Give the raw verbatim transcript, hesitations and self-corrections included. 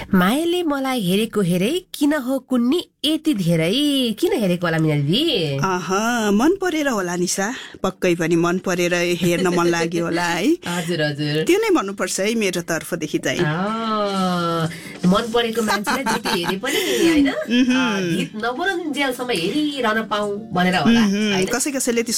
मायाले मलाई हेरेको हेरे किन हो कुन्नी यति धेरै किन हेरेको होला मिना दिदी आहा मन परेर होला निशा पक्कै पनि मन परेर हेर्न मन लाग्यो होला है हजुर हजुर त्यो नै भन्नुपर्छ है मेरो तर्फदेखि चाहिँ मन परेको मान्छेले जति हेरे पनि हैन गीत नबनाउन्जेलसम्म हेरिरहन पाऊँ भनेर होला कसै कसैले